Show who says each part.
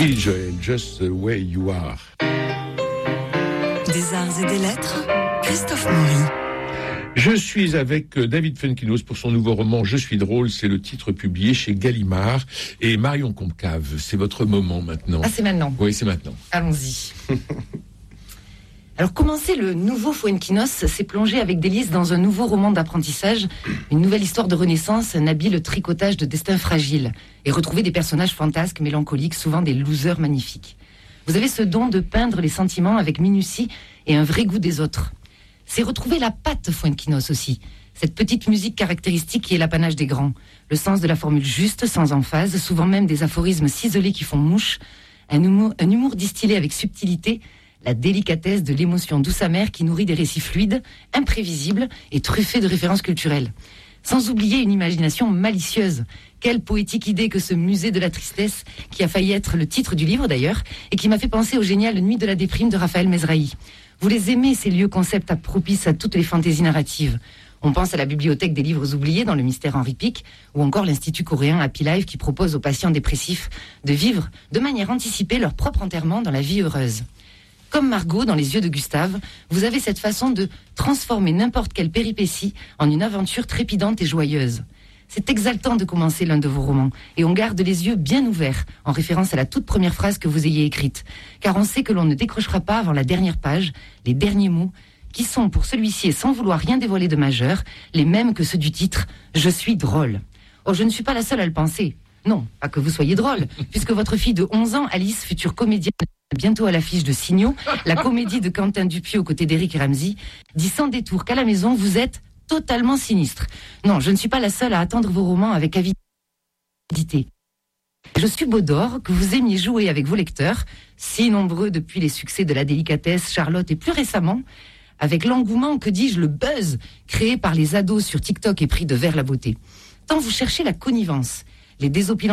Speaker 1: Billy Joel, Just the Way You Are.
Speaker 2: Des arts et des lettres, Christophe Maury.
Speaker 1: Je suis avec David Fuenkinos pour son nouveau roman « Je suis drôle », c'est le titre publié chez Gallimard. Et Marion Comcave, c'est votre moment maintenant.
Speaker 3: Ah, c'est maintenant.
Speaker 1: Oui, c'est maintenant.
Speaker 3: Allons-y. Alors, commencer le nouveau Fuenkinos, c'est plonger avec délice dans un nouveau roman d'apprentissage, une nouvelle histoire de renaissance, un habile tricotage de destin fragile, et retrouver des personnages fantasques, mélancoliques, souvent des losers magnifiques. Vous avez ce don de peindre les sentiments avec minutie et un vrai goût des autres. C'est retrouver la patte Fuenkinos aussi, cette petite musique caractéristique qui est l'apanage des grands, le sens de la formule juste, sans emphase, souvent même des aphorismes ciselés qui font mouche, un humour distillé avec subtilité, la délicatesse de l'émotion douce amère qui nourrit des récits fluides, imprévisibles et truffés de références culturelles. Sans oublier une imagination malicieuse. Quelle poétique idée que ce musée de la tristesse, qui a failli être le titre du livre d'ailleurs, et qui m'a fait penser au génial Nuit de la déprime de Raphaël Mesrahi. Vous les aimez, ces lieux concepts propices à toutes les fantaisies narratives. On pense à la bibliothèque des livres oubliés dans le mystère Henri Pic, ou encore l'Institut coréen Happy Life qui propose aux patients dépressifs de vivre de manière anticipée leur propre enterrement dans la vie heureuse. Comme Margot dans Les yeux de Gustave, vous avez cette façon de transformer n'importe quelle péripétie en une aventure trépidante et joyeuse. C'est exaltant de commencer l'un de vos romans, et on garde les yeux bien ouverts, en référence à la toute première phrase que vous ayez écrite, car on sait que l'on ne décrochera pas avant la dernière page, les derniers mots, qui sont pour celui-ci, et sans vouloir rien dévoiler de majeur, les mêmes que ceux du titre « Je suis drôle ». Oh, je ne suis pas la seule à le penser. Non, pas que vous soyez drôle, puisque votre fille de 11 ans, Alice, future comédienne, bientôt à l'affiche de Signaux, la comédie de Quentin Dupieux aux côtés d'Éric Ramsey, dit sans détour qu'à la maison, vous êtes totalement sinistre. Non, je ne suis pas la seule à attendre vos romans avec avidité. Je suis Baudor, que vous aimiez jouer avec vos lecteurs, si nombreux depuis les succès de La Délicatesse, Charlotte et plus récemment, avec l'engouement, que dis-je, le buzz créé par les ados sur TikTok et pris de Vers la beauté. Tant vous cherchez la connivence, les désopilants